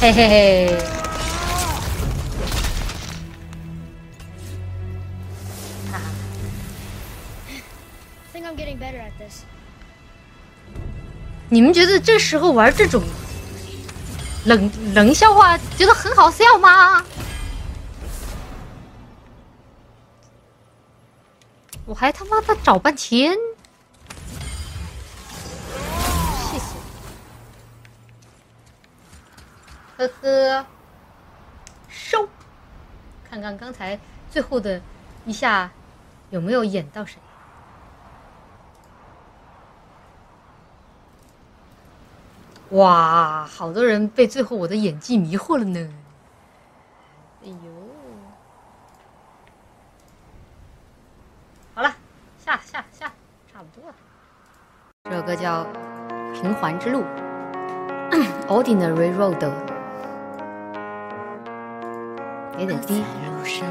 嘿嘿嘿。哈哈。 Think I'm getting better at this. 你们觉得这时候玩这种冷笑话觉得很好笑吗？我还他妈的找半天，气死我！呵呵，收，看看刚才最后的一下有没有演到谁。哇，好多人被最后我的演技迷惑了呢！哎呦，好了，下，差不多了。这首歌叫《平凡之路》（Ordinary Road），有点低。